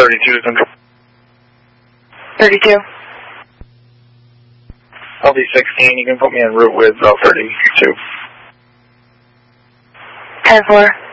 32 Central. 32. I'll be 16. You can put me en route with 32. 10-4.